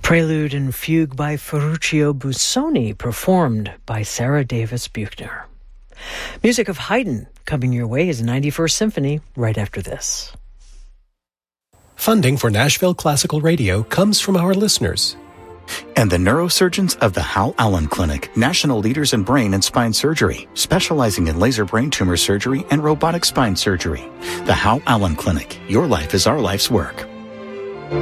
Prelude and Fugue by Ferruccio Busoni, performed by Sarah Davis Buchner. Music of Haydn coming your way is 91st Symphony right after this. Funding for Nashville Classical Radio comes from our listeners. And the neurosurgeons of the Hal Allen Clinic, national leaders in brain and spine surgery, specializing in laser brain tumor surgery and robotic spine surgery. The Hal Allen Clinic. Your life is our life's work.